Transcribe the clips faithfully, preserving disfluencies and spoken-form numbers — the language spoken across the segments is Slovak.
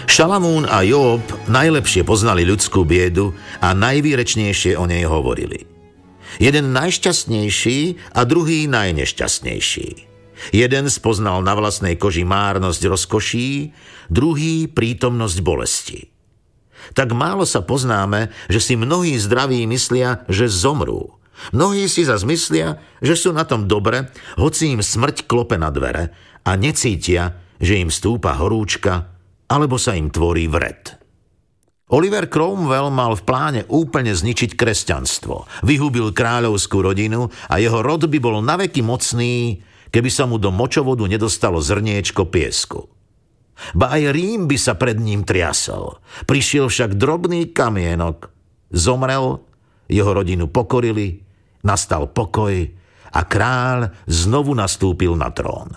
Šalamún a Jób najlepšie poznali ľudskú biedu a najvýrečnejšie o nej hovorili. Jeden najšťastnejší a druhý najnešťastnejší. Jeden spoznal na vlastnej koži márnosť rozkoší, druhý prítomnosť bolesti. Tak málo sa poznáme, že si mnohí zdraví myslia, že zomrú. Mnohí si zas myslia, že sú na tom dobre, hoci im smrť klope na dvere a necítia, že im stúpa horúčka alebo sa im tvorí vred. Oliver Cromwell mal v pláne úplne zničiť kresťanstvo. Vyhubil kráľovskú rodinu a jeho rod by bol naveky mocný, keby sa mu do močovodu nedostalo zrniečko piesku. Ba aj Rím by sa pred ním triasol. Prišiel však drobný kamienok. Zomrel, jeho rodinu pokorili, nastal pokoj a kráľ znovu nastúpil na trón.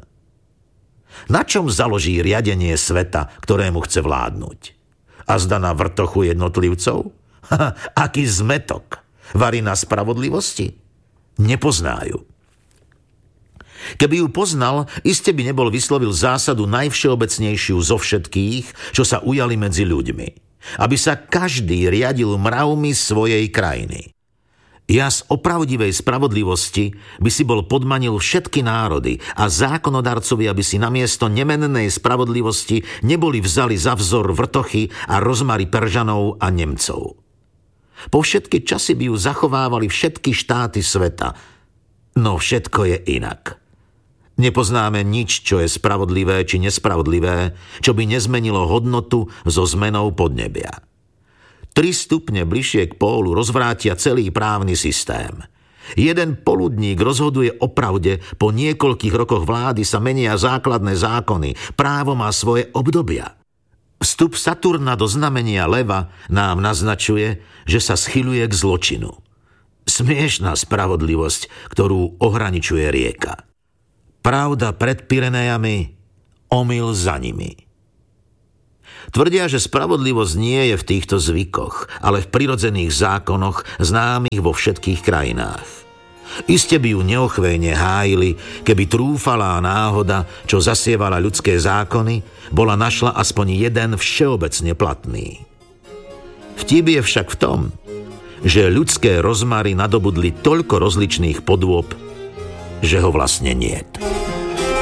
Na čom založí riadenie sveta, ktorému chce vládnuť? A zda na vrtochu jednotlivcov? Ha, aký zmetok! Varí na spravodlivosti? Nepoznajú. Keby ju poznal, iste by nebol vyslovil zásadu najvšeobecnejšiu zo všetkých, čo sa ujali medzi ľuďmi. Aby sa každý riadil mravmi svojej krajiny. Jas opravdivej spravodlivosti by si bol podmanil všetky národy a zákonodarcovia by si namiesto nemennej spravodlivosti neboli vzali za vzor vrtochy a rozmary Peržanov a Nemcov. Po všetky časy by ju zachovávali všetky štáty sveta, no všetko je inak. Nepoznáme nič, čo je spravodlivé či nespravodlivé, čo by nezmenilo hodnotu so zmenou podnebia. Tri stupne bližšie k pólu rozvrátia celý právny systém. Jeden poludník rozhoduje o pravde, po niekoľkých rokoch vlády sa menia základné zákony, právo má svoje obdobia. Vstup Saturna do znamenia leva nám naznačuje, že sa schyluje k zločinu. Smiešná spravodlivosť, ktorú ohraničuje rieka. Pravda pred Pyrenejami, omyl za nimi. Tvrdia, že spravodlivosť nie je v týchto zvykoch, ale v prirodzených zákonoch známych vo všetkých krajinách. Iste by ju neochvejne hájili, keby trúfalá náhoda, čo zasievala ľudské zákony, bola našla aspoň jeden všeobecne platný. Vtip je však v tom, že ľudské rozmary nadobudli toľko rozličných podôb, že ho vlastne niet.